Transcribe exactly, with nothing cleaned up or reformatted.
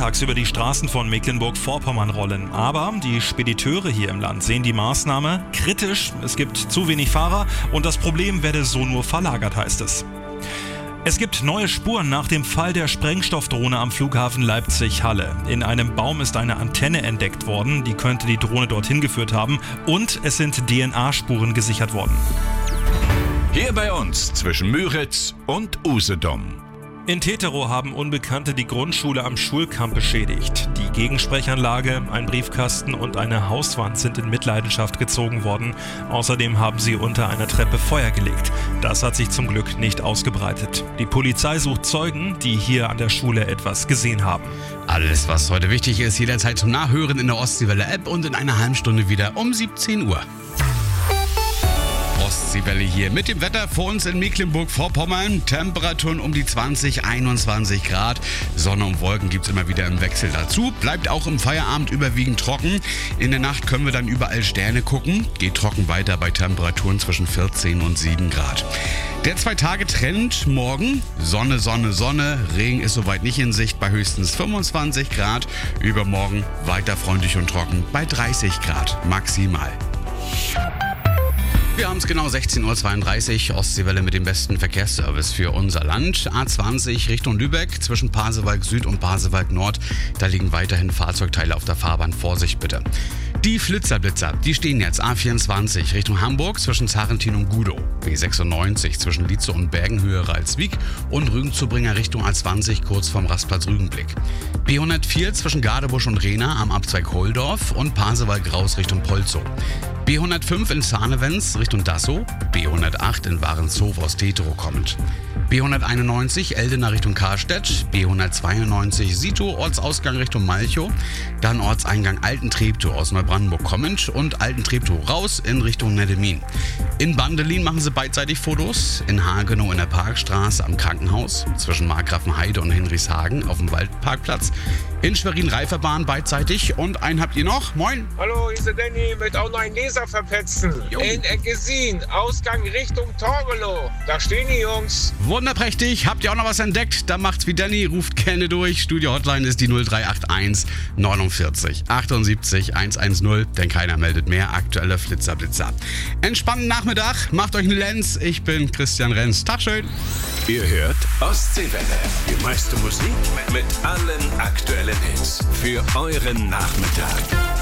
sonntags über die Straßen von Mecklenburg-Vorpommern rollen. Aber die Spediteure hier im Land sehen die Maßnahme kritisch. Es gibt zu wenig Fahrer und das Problem werde so nur verlagert, heißt es. Es gibt neue Spuren nach dem Fall der Sprengstoffdrohne am Flughafen Leipzig-Halle. In einem Baum ist eine Antenne entdeckt worden, die könnte die Drohne dorthin geführt haben. Und es sind D N A-Spuren gesichert worden. Hier bei uns zwischen Müritz und Usedom. In Teterow haben Unbekannte die Grundschule am Schulkamp beschädigt. Die Gegensprechanlage, ein Briefkasten und eine Hauswand sind in Mitleidenschaft gezogen worden. Außerdem haben sie unter einer Treppe Feuer gelegt. Das hat sich zum Glück nicht ausgebreitet. Die Polizei sucht Zeugen, die hier an der Schule etwas gesehen haben. Alles, was heute wichtig ist, jederzeit zum Nachhören in der Ostseewelle-App und in einer halben Stunde wieder um siebzehn Uhr. Ostseewelle hier mit dem Wetter vor uns in Mecklenburg-Vorpommern. Temperaturen um die zwanzig, einundzwanzig Grad. Sonne und Wolken gibt es immer wieder im Wechsel dazu. Bleibt auch im Feierabend überwiegend trocken. In der Nacht können wir dann überall Sterne gucken. Geht trocken weiter bei Temperaturen zwischen vierzehn und sieben Grad. Der Zwei-Tage-Trend morgen. Sonne, Sonne, Sonne. Regen ist soweit nicht in Sicht bei höchstens fünfundzwanzig Grad. Übermorgen weiter freundlich und trocken bei dreißig Grad maximal. Wir haben es genau sechzehn Uhr zweiunddreißig, Ostseewelle mit dem besten Verkehrsservice für unser Land. A zwanzig Richtung Lübeck, zwischen Pasewalk Süd und Pasewalk Nord. Da liegen weiterhin Fahrzeugteile auf der Fahrbahn. Vorsicht bitte. Die Flitzerblitzer, die stehen jetzt A vierundzwanzig Richtung Hamburg zwischen Zarentin und Gudow. B sechsundneunzig zwischen Lietze und Bergenhöhe Ralswiek und Rügenzubringer Richtung A zwanzig kurz vorm Rastplatz Rügenblick. B hundertvier zwischen Gadebusch und Rehna am Abzweig Holdorf und Pasewalk raus Richtung Polzow. B hundertfünf in Zahnewens Richtung Dassow, B hundertacht in Warenshof aus Teterow kommend. B hunderteinundneunzig Eldena Richtung Karstedt, B hundertzweiundneunzig Sito Ortsausgang Richtung Malchow, dann Ortseingang Altentreptow aus Neubrandenburg kommend und Altentreptow raus in Richtung Neddemin. In Bandelin machen sie beidseitig Fotos, in Hagenow in der Parkstraße am Krankenhaus, zwischen Markgrafenheide und Henrichshagen auf dem Waldparkplatz, in Schwerin-Reiferbahn beidseitig und einen habt ihr noch, moin. Hallo, hier ist der Danny, möchte auch noch einen Leser verpetzen. Jo. In Eggesin, Ausgang Richtung Torgelow, da stehen die Jungs. Wunderprächtig, habt ihr auch noch was entdeckt? Dann macht's wie Danny, ruft gerne durch. Studio-Hotline ist die null drei acht eins neunundvierzig achtundsiebzig hundertzehn, denn keiner meldet mehr. Aktuelle Flitzerblitzer. Entspannten Nachmittag, macht euch einen Lenz. Ich bin Christian Renz. Tag schön. Ihr hört Ostseewelle. Die meiste Musik mit allen aktuellen Hits für euren Nachmittag.